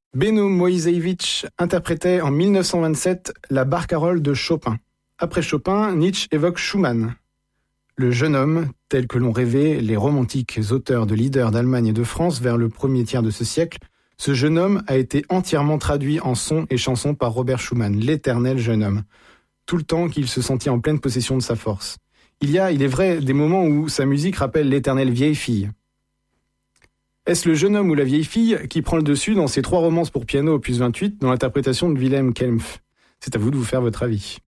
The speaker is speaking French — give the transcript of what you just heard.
Beno Moiseiwitsch interprétait en 1927 la barcarolle de Chopin. Après Chopin, Nietzsche évoque Schumann. Le jeune homme, tel que l'ont rêvé les romantiques auteurs de leaders d'Allemagne et de France vers le premier tiers de ce siècle, ce jeune homme a été entièrement traduit en sons et chansons par Robert Schumann, l'éternel jeune homme, tout le temps qu'il se sentit en pleine possession de sa force. Il est vrai, des moments où sa musique rappelle l'éternelle vieille fille. Est-ce le jeune homme ou la vieille fille qui prend le dessus dans ces 3 romances pour piano opus 28 dans l'interprétation de Wilhelm Kempff ? C'est à vous de vous faire votre avis.